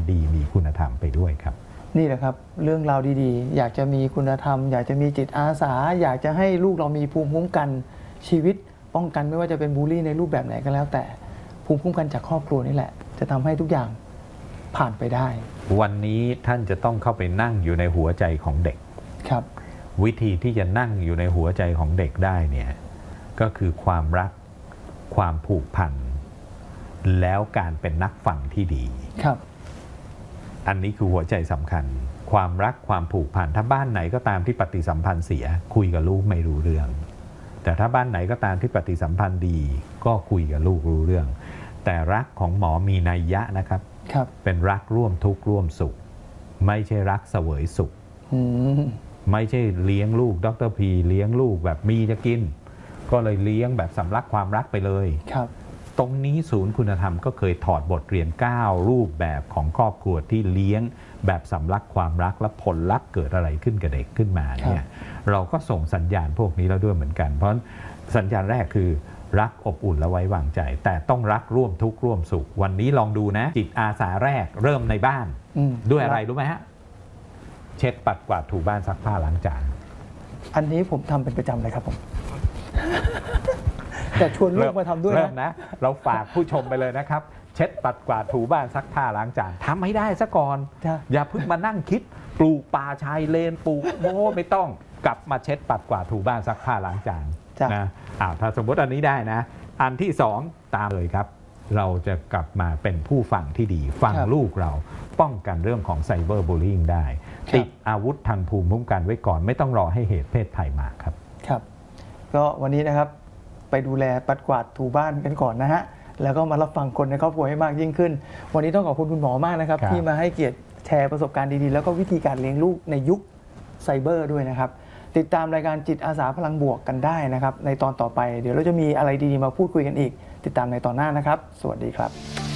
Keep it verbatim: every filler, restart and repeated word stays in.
ดีมีคุณธรรมไปด้วยครับนี่แหละครับเรื่องราวดีๆอยากจะมีคุณธรรมอยากจะมีจิตอาสาอยากจะให้ลูกเรามีภูมิคุ้มกันชีวิตป้องกันไม่ว่าจะเป็นบูลลี่ในรูปแบบไหนก็แล้วแต่ภูมิคุ้มกันจากครอบครัวนี่แหละจะทำให้ทุกอย่างผ่านไปได้วันนี้ท่านจะต้องเข้าไปนั่งอยู่ในหัวใจของเด็กครับวิธีที่จะนั่งอยู่ในหัวใจของเด็กได้เนี่ยก็คือความรักความผูกพันแล้วการเป็นนักฟังที่ดีครับอันนี้คือหัวใจสำคัญความรักความผูกพันถ้าบ้านไหนก็ตามที่ปฏิสัมพันธ์เสียคุยกับลูกไม่รู้เรื่องแต่ถ้าบ้านไหนก็ตามที่ปฏิสัมพันธ์ดีก็คุยกับลูกรู้เรื่องแต่รักของหมอมีนัยยะนะครับครับเป็นรักร่วมทุกข์ร่วมสุขไม่ใช่รักเสวยสุขไม่ใช่เลี้ยงลูกดร.พีเลี้ยงลูกแบบมีจะกินก็เลยเลี้ยงแบบสำลักความรักไปเลยครับตรงนี้ศูนย์คุณธรรมก็เคยถอดบทเรียนเก้ารูปแบบของครอบครัวที่เลี้ยงแบบสำลักความรักและผลลัพธ์เกิดอะไรขึ้นกับเด็กขึ้นมาเนี่ยเราก็ส่งสัญญาณพวกนี้แล้วด้วยเหมือนกันเพราะสัญญาณแรกคือรักอบอุ่นและไว้วางใจแต่ต้องรักร่วมทุกข์ร่วมสุขวันนี้ลองดูนะจิตอาสาแรกเริ่มในบ้านด้วยอะไรรู้ไหมฮะเช็ดปัดกวาดถูบ้านซักผ้าล้างจานอันนี้ผมทำเป็นประจำเลยครับผมแต่ชวนลูกมาทำด้วยนะนะเราฝากผู้ชมไปเลยนะครับเช็ดปัดกวาดถูบ้านซักผ้าล้างจานทำให้ได้ซะก่อนอย่าเพิ่งมานั่งคิดปลูกป่าชายเลนปลูกโม้ไม่ต้องกลับมาเช็ดปัดกวาดถูบ้านซักผ้าล้างจานนะอ้าวถ้าสมมติอันนี้ได้นะอันที่สองตามเลยครับเราจะกลับมาเป็นผู้ฟังที่ดีฟังลูกเราป้องกันเรื่องของไซเบอร์บูลลี่ได้ติดอาวุธทางภูมิคุ้มกันไว้ก่อนไม่ต้องรอให้เหตุเพศภัยมาครับครับก็วันนี้นะครับไปดูแลปัดกวาดถูบ้านกันก่อนนะฮะแล้วก็มารับฟังคนในครอบครัวให้มากยิ่งขึ้นวันนี้ต้องขอบคุณคุณหมอมากนะครับที่มาให้เกียรติแชร์ประสบการณ์ดีๆแล้วก็วิธีการเลี้ยงลูกในยุคไซเบอร์ด้วยนะครับติดตามรายการจิตอาสาพลังบวกกันได้นะครับในตอนต่อไปเดี๋ยวเราจะมีอะไรดีๆมาพูดคุยกันอีกติดตามในตอนหน้านะครับสวัสดีครับ